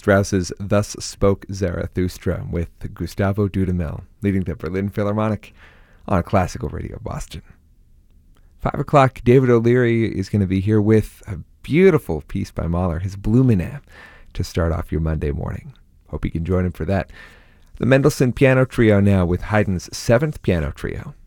Strauss's Thus Spoke Zarathustra with Gustavo Dudamel, leading the Berlin Philharmonic on Classical Radio Boston. 5 o'clock, David O'Leary is going to be here with a beautiful piece by Mahler, his Blumine, to start off your Monday morning. Hope you can join him for that. The Mendelssohn Piano Trio now with Haydn's 7th Piano Trio.